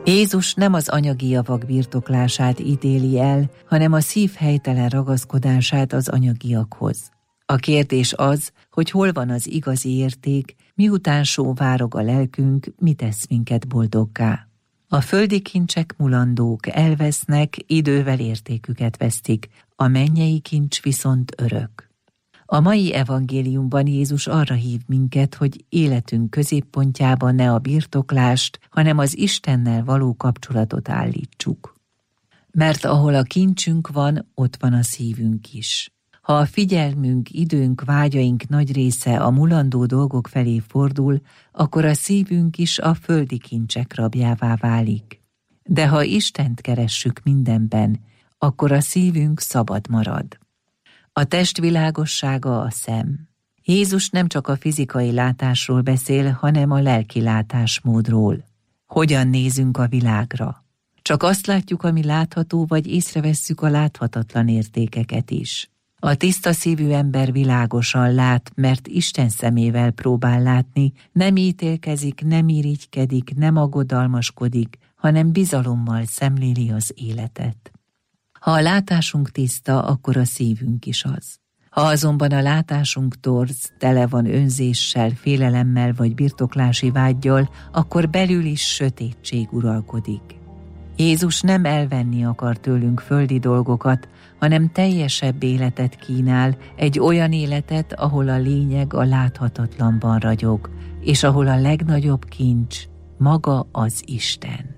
Jézus nem az anyagi javak birtoklását ítéli el, hanem a szív helytelen ragaszkodását az anyagiakhoz. A kérdés az, hogy hol van az igazi érték, miután sóvárog a lelkünk, mi tesz minket boldoggá. A földi kincsek mulandók, elvesznek, idővel értéküket vesztik, a mennyei kincs viszont örök. A mai evangéliumban Jézus arra hív minket, hogy életünk középpontjában ne a birtoklást, hanem az Istennel való kapcsolatot állítsuk. Mert ahol a kincsünk van, ott van a szívünk is. Ha a figyelmünk, időnk, vágyaink nagy része a mulandó dolgok felé fordul, akkor a szívünk is a földi kincsek rabjává válik. De ha Istent keressük mindenben, akkor a szívünk szabad marad. A test világossága a szem. Jézus nem csak a fizikai látásról beszél, hanem a lelki látásmódról. Hogyan nézünk a világra? Csak azt látjuk, ami látható, vagy észrevesszük a láthatatlan értékeket is. A tiszta szívű ember világosan lát, mert Isten szemével próbál látni, nem ítélkezik, nem irigykedik, nem aggodalmaskodik, hanem bizalommal szemléli az életet. Ha a látásunk tiszta, akkor a szívünk is az. Ha azonban a látásunk torz, tele van önzéssel, félelemmel vagy birtoklási vággyal, akkor belül is sötétség uralkodik. Jézus nem elvenni akar tőlünk földi dolgokat, hanem teljesebb életet kínál, egy olyan életet, ahol a lényeg a láthatatlanban ragyog, és ahol a legnagyobb kincs maga az Isten.